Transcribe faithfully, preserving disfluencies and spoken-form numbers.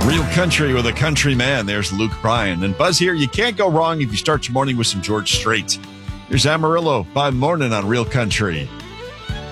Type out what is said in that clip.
Real Country with a country man. There's Luke Bryan. And Buzz here. You can't go wrong if you start your morning with some George Strait. Here's Amarillo by Morning on Real Country.